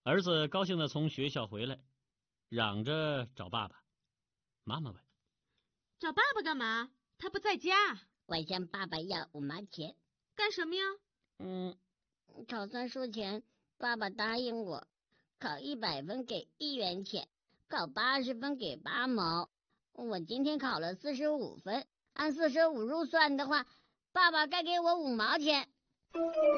儿子高兴地从学校回来，嚷着找爸爸。妈妈问： 找爸爸干嘛？他不在家。 我向爸爸要5毛钱。 干什么呀？ 考算术前，爸爸答应我，考100分给1元钱，考80分给8毛。我今天考了45分，按45入算的话，爸爸该给我5毛钱。